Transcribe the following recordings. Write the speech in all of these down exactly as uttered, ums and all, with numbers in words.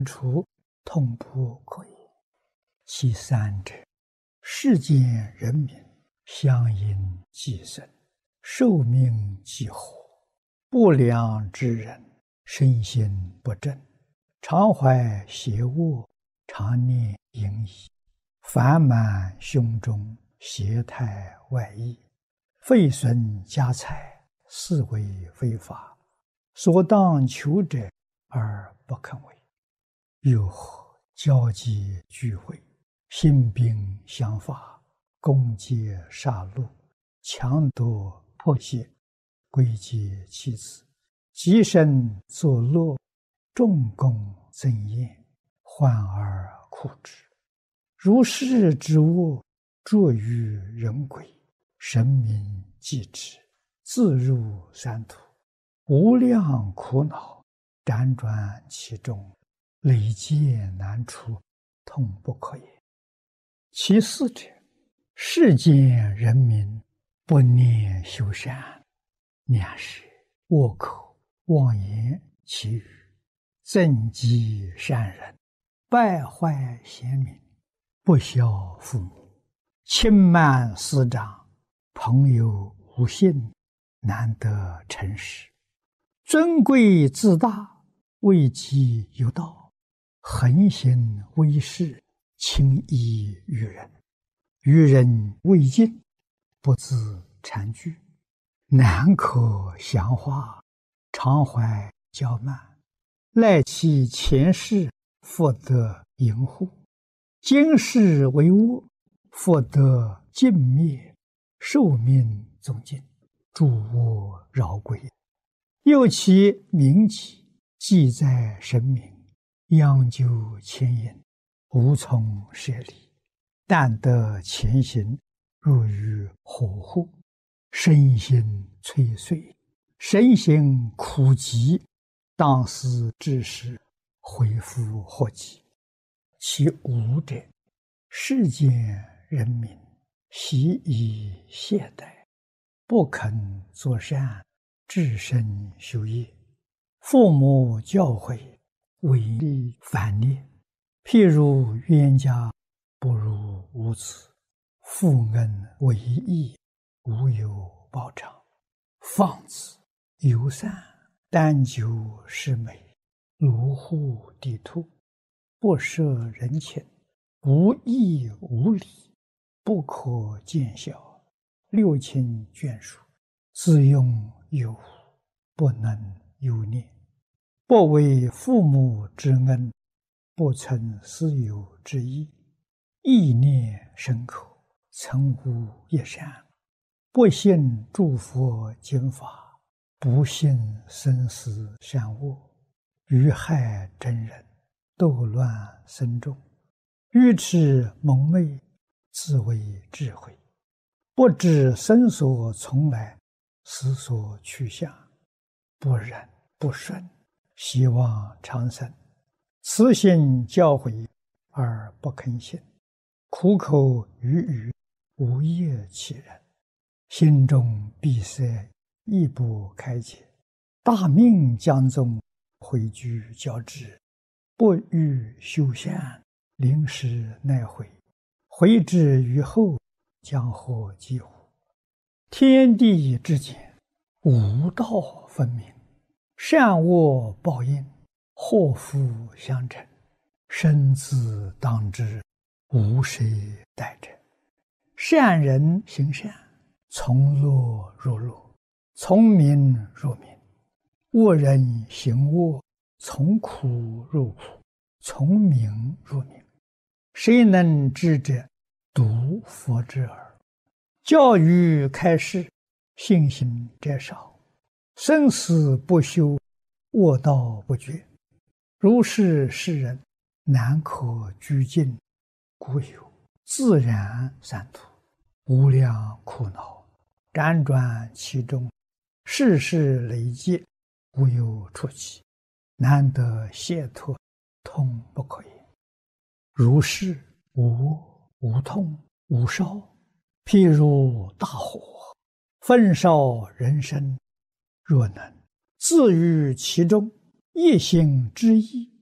除痛不可言。其三者，世间人民相因寄生，寿命几何，不良之人身心不正，常怀邪恶，常念淫逸，烦满胸中，邪态外溢，废损家财，是为非法，所当求者而不肯为。又何交际聚会，兴兵相伐，攻击杀戮，强夺迫胁，归结妻子，极身作乐，重功增艳，患而苦之。如是之恶，著于人鬼，神明继之，自入三途，无量苦恼，辗转其中，累劫难出，痛不可言。其四者，世间人民不念修善，两是恶口妄言其语，增击善人，败坏贤民，不孝父母，轻慢师长，朋友无信，难得诚实，尊贵自大，位极有道，横行威势，轻易于人，于人未尽，不自惭惧，难可详化，常怀骄慢，赖其前世，复得淫护，今世为恶，复得尽灭，寿命终尽，诸恶饶归。又其名己，记在神明，央究牵引，无从舍离，但得前行，入于火户，身心摧碎，身心苦极，当思之时，恢复祸及。其五者，世间人民习以懈怠，不肯作善，至身修业，父母教诲，违逆反逆，譬如冤家不如无子，负恩为义，无有报偿，放子游散，单求是美，卢户地兔，不摄人情，无义无礼，不可见效，六亲眷属，自用有无，不能有念，不为父母之恩，不存私有之意，意念深刻，曾无一善，不信诸佛经法，不信生死善恶，于害真人，斗乱僧众，愚痴蒙昧，自为智慧，不知生所从来，死所去向，不忍不顺，希望长生，慈心教诲而不肯信，苦口语语，无业其人，心中闭塞，亦不开解，大命将终，毁居交织，不欲修善，临时奈悔，悔之于后，将获几乎？天地之间，无道分明，善恶报应，祸福相承，生死当知，无谁代者。善人行善，从乐入乐，从名入名；恶人行恶，从苦入苦，从名入名。谁能知者？独佛之耳。教育开示，信心者少，生死不休，恶道不绝。如是世人，难可居尽，故有自然三途，无量苦恼，辗转其中，世事累劫，无有出期，难得解脱，痛不可言。如是无无痛无烧，譬如大火，焚烧人身，若能自于其中，一心之意，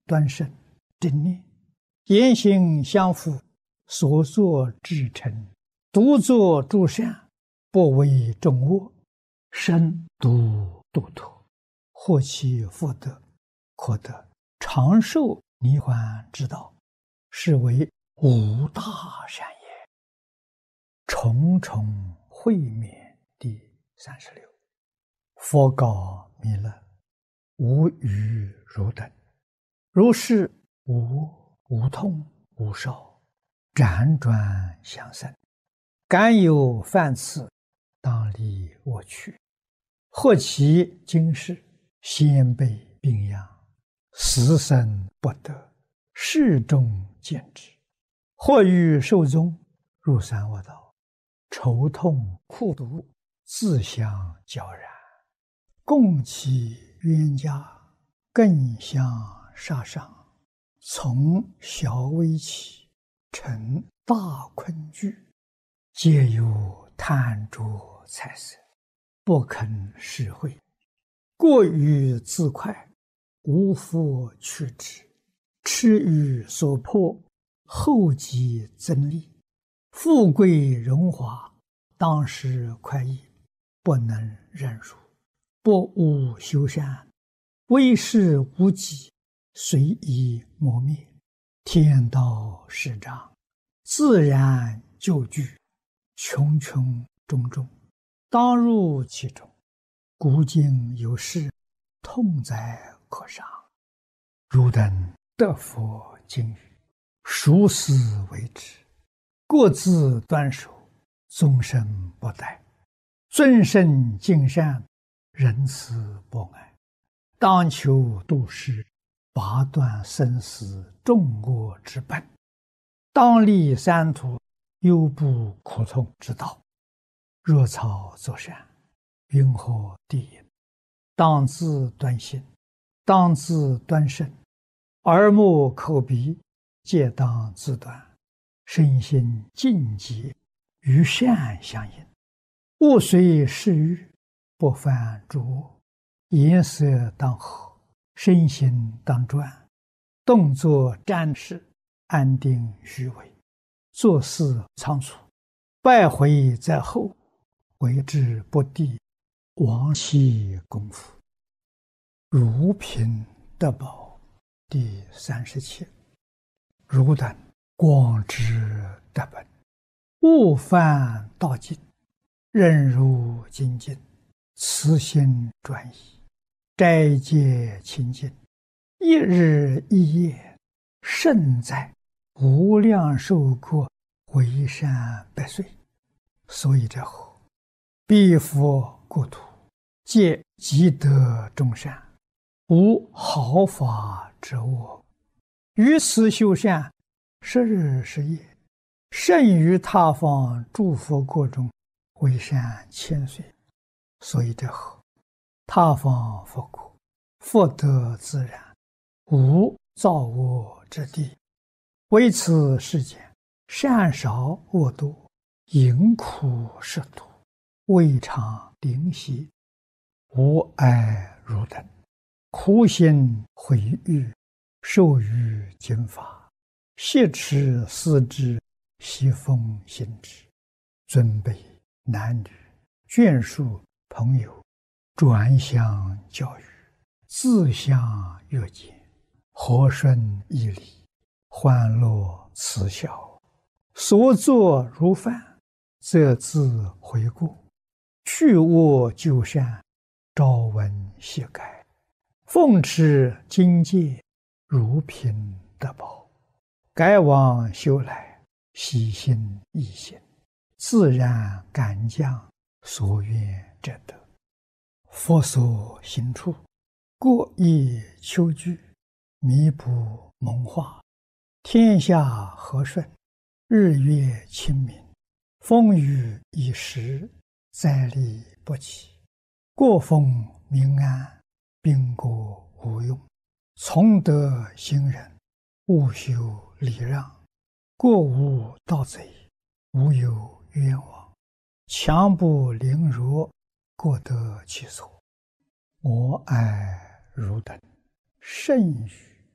端正正念，言行相符，所作至诚，独作诸善，不为众恶，身独度脱，获其福德，可得长寿涅槃之道，是为无大善也。重重会面第三十六。佛告弥勒：无余汝等，如是无无痛无烧，辗转相生，敢有犯次，当离我去。或其今世先被病殃，死生不得，世众见之。或欲寿终，入三恶道，愁痛苦毒，自相交然，共其冤家，更相杀伤，从小微起，成大困惧，皆有贪着财色，不肯实惠，过于自快，无复去之，痴于所迫，后继增利，富贵荣华，当时快意，不能忍辱，不务修善，为事无己，随意磨灭，天道始长，自然就具，穷穷种种，当入其中。古今有事，痛哉可伤。汝等得佛经语，熟思为之，各自端守，终身不殆，尊圣敬善，仁慈博爱，当求度世，拔断生死众恶之本，当立三途忧怖苦痛之道。若草作善，云何地也？当自端心，当自端身，耳目口鼻皆当自端，身心净洁，与善相应，勿随世欲，不犯诸恶，颜色当和，身心当专，动作瞻视，安定虚伪，做事仓促，败毁在后，为之不第，亡其功夫。如贫得宝第三十七。汝等广知得本，勿犯道境，任如精进，慈心专一，斋戒清净，一日一夜，胜在无量寿过，为善百岁。所以者后，彼佛国土，皆积德众善，无毫发之恶。于此修善，十日十夜，胜于他方诸佛国中，为善千岁。所以者后，他方佛国，福德自然，无造恶之地。为此世间，善少恶多，淫苦食毒，未尝灵犀，无碍汝等，苦心毁誉，受于经法，挟持思之，习风行之，尊卑男女，眷属朋友，转相教育，自相约见，和顺义理，欢乐慈孝，所作如犯，则自悔过，去恶就善，朝闻夕改，奉持经戒，如贫得宝，改往修来，喜心易行，自然感将，所愿者得。佛所行处，过亦求具，弥补蒙化，天下和顺，日月清明，风雨已时，灾利不起，过风民安，兵国无用，从德行人，勿修礼让，过无盗贼，无有冤枉，强不凌辱，各得其所。我爱汝等，甚于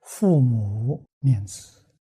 父母念子，